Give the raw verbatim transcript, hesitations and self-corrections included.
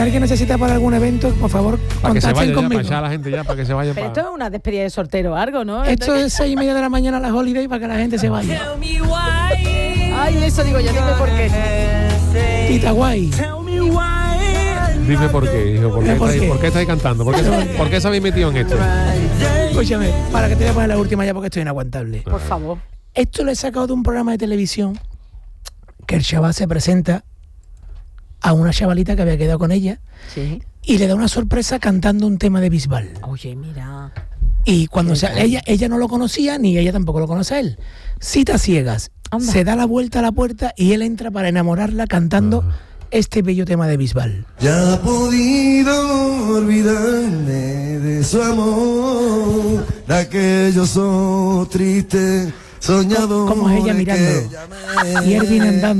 alguien necesita para algún evento, por favor, para que se vaya conmigo. ya, para echar a la gente ya, para que se vaya. Pero para... esto es una despedida de soltero o algo, ¿no? Esto es seis y media de la mañana a las holidays para que la gente se vaya. Ay, eso digo yo, dime por qué. Tita guay. Dime por qué, hijo, ¿por qué, ¿Por estáis, qué? ¿por qué estáis cantando? ¿Por qué, se- ¿Por qué se habéis metido en esto? Escúchame, para que te voy a poner la última ya porque estoy inaguantable. Por favor. Esto lo he sacado de un programa de televisión que el chaval se presenta a una chavalita que había quedado con ella Sí. y le da una sorpresa cantando un tema de Bisbal. Oye, mira. Y cuando se, ella, ella no lo conocía ni ella tampoco lo conoce a él. Citas ciegas. Anda. Se da la vuelta a la puerta y él entra para enamorarla cantando este bello tema de Bisbal. Ya he podido olvidarme de su amor, de aquellos ojos tristes, soñadores. ¿Cómo es ella mirándolo? que llamé. Y él viene andando.